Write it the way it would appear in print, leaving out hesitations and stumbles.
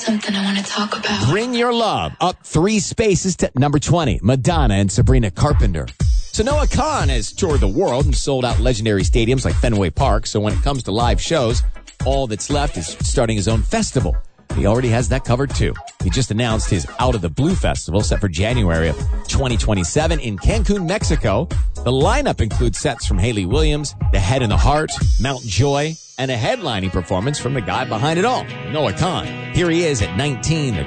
something I want to talk about. Bring Your Love up 3 spaces to number 20, Madonna and Sabrina Carpenter. So Noah Khan has toured the world and sold out legendary stadiums like Fenway Park. So when it comes to live shows, all that's left is starting his own festival. He already has that covered too. He just announced his Out of the Blue Festival set for January of 2027 in Cancun, Mexico. The lineup includes sets from Hayley Williams, The Head and the Heart, Mount Joy, and a headlining performance from the guy behind it all, Noah Khan. Here he is at 19, the